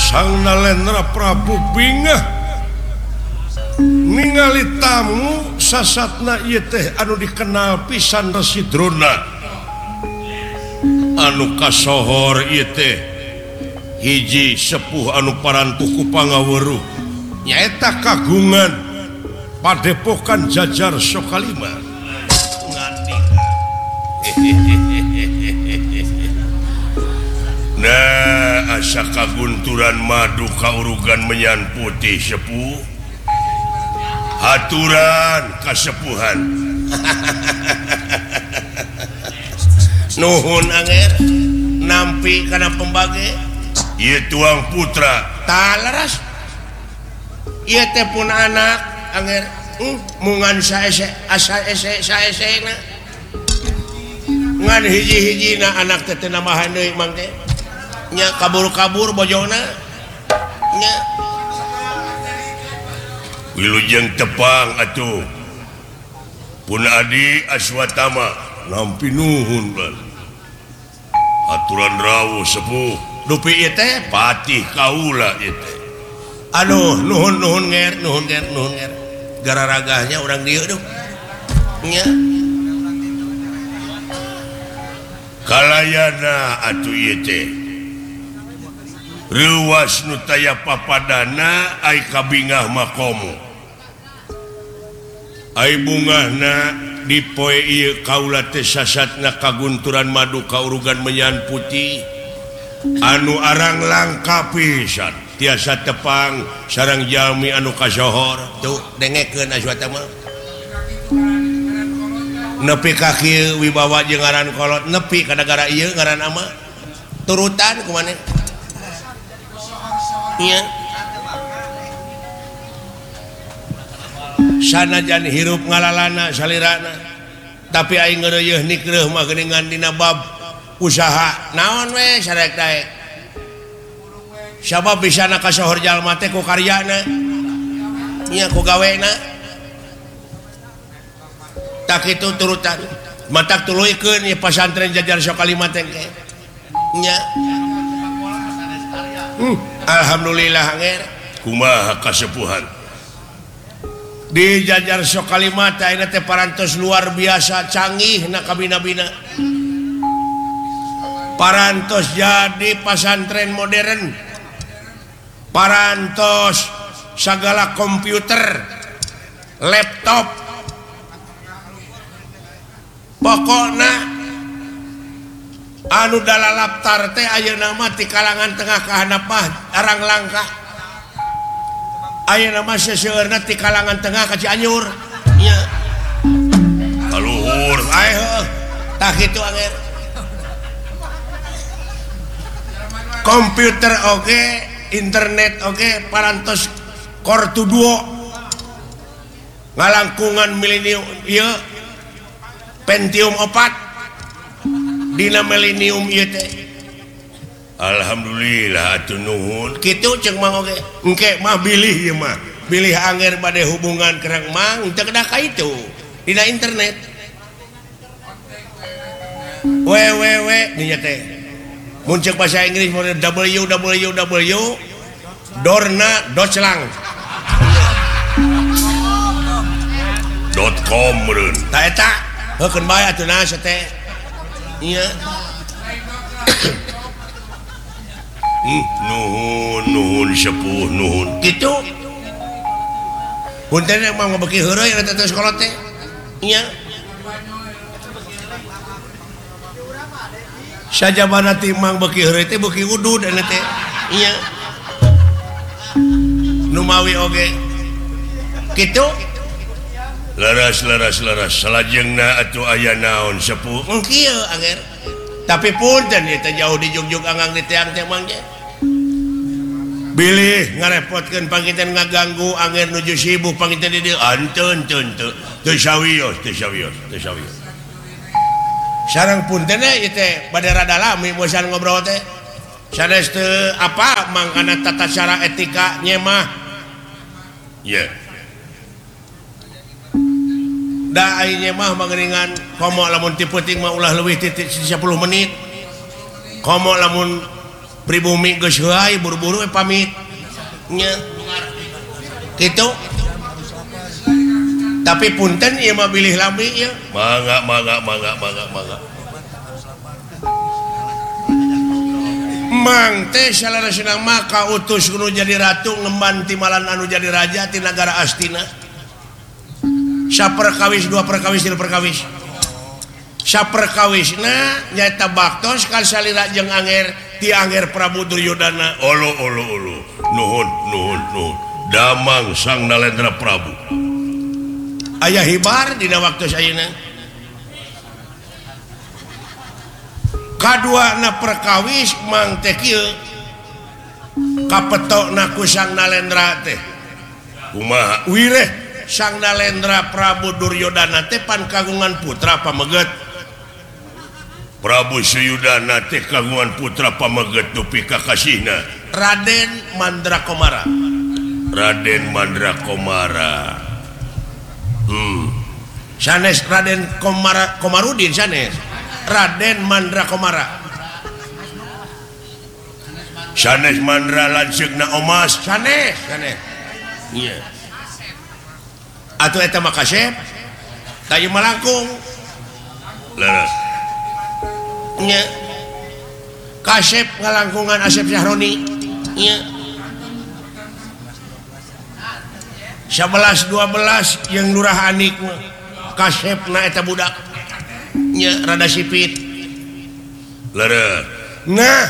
Sang Nalendra Prabu bingah ningali tamu sasatna ieu teh anu dikenal pisan Resi Drona anu kasohor ieu teh hiji sepuh anu parantuh ku Pangaweruh nyaeta kagungan Padepokan Jajar Sokalima. Nah, asa kagunturan madu kaurugan menyan putih sepuh haturan kasepuhan. Nuhun Anger nampi kana pembage ieu tuang putra talaras ieu teh pun anak Anger mungan saese asa saesena ngan hiji-hijina anak teh namahan deui mang teh nya kabur-kabur bojona nya wilujeng tepang atuh pun adi Aswatama nampi nuhun ban aturan rawuh sepuh dupi ieu teh patih kaula ieu teh aduh nuhun nger gararagahnya urang dieu duh nya kalayana atuh ieu teh ruas nu taya papadana ai kabingah makomo ai bungahna di poe ieu kaula teh sasatna kagunturan madu kaurugan menyan putih anu arang langka pisan tiasa tepang sareng jalmi anu kasohor tuh dengekeun Aswatama nepi ka kieu wibawa jeung ngaran kolot nepi ka nagara ieu ngaran ama turutan kumaneh nya sanajan hirup ngalalana salirana tapi aing ngeureuyeuh nikreuh mah geuningan dina bab usaha naon we sarek daek sabab bisana kasohor jalma teh ku karyana nya ku gawena tak itu turutan matak tuluikeun ieu pasantren Jajar Sokalima teh nya alhamdulillah Anger kumaha kasepuhan di Jajar Sokalima teh ayeuna teh parantos luar biasa canggih na kabina-bina parantos jadi pasantren modern parantos sagala komputer laptop pokokna anu dalalaptar teh ayeuna mah ti kalangan tengah kahandapah arang langka ayeuna mah seseueurna ti kalangan tengah ka Cianjur nya kaluhur ae heuh tah kitu Anger komputer oge internet oge parantos Core 2 ngalangkungan milenium ieu Pentium 4 dina milenium ieu teh alhamdulillah atuh nuhun kitu ceuk mah oge engke mah bilih ieu mah bilih Anger bade hubungan kerang mang teu kedah ka itu dina internet www nya teh mun ceuk bahasa Inggris www.dorna.com meureun tah eta heukeun bae atuh naon teh nya nuhun sepuh nuhun kitu punten mah ngabeki heureuy eta teh sekolah teh nya sajabana timang beki heureuy teh beki udud eta teh nya nu mawi oge kitu laras salajengna atuh aya naon sepuh kieu Anger tapi punten ieu teh jauh di jugjug anggang di teang teh mangge bilih ngarepotkeun panginten ngaganggu Anger nuju sibuk panginten di dieu anteun teu sawios sareng punten ieu teh bade rada lami bosan ngobrol teh sanes teu apa mangkana tata cara etika nyemah ya da aing mah mangeuningan komo lamun ti peuting mah ulah leuwih ti 10 menit komo lamun pribumi geus heuai buru-buru pamit nya kitu tapi punten ieu mah bilih lambi ya mangga Mang teh salarasina maka utus kudu jadi ratu ngemban timalan anu jadi raja ti nagara Astina saperkawis dua perkawis tilu perkawis saperkawisna nyaeta baktos kal salira jeung anger ti anger Prabu Duryodana olo nuhun damang sang Nalendra Prabu aya hibar dina waktu sayeuna kaduana perkawis mang teh kieu kapetokna ku sang Nalendra teh kumaha wireh sang Nalendra Prabu Duryodana teh pan kagungan putra pameget Prabu Suyudana teh kagungan putra pameget dupi kakasihna Raden Mandrakomara sanes Raden Komarudin sanes Raden Mandrakomara sanes Mandra lanceukna Omas sanes iya atuh eta mah kasep tayu malangkung leres nya kasep ngalangkungan Asep Syahroni nya 11 12 yang lurah anik kasepna eta budak nya rada sipit leres nah